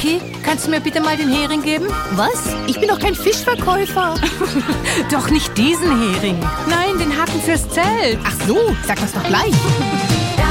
Vicky, kannst du mir bitte mal den Hering geben? Was? Ich bin doch kein Fischverkäufer. Doch nicht diesen Hering. Nein, den Haken fürs Zelt. Ach so, sag das doch gleich.